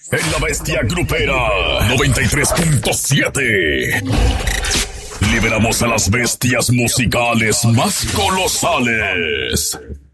en La Bestia Grupera 93.7. Liberamos a las bestias musicales más colosales.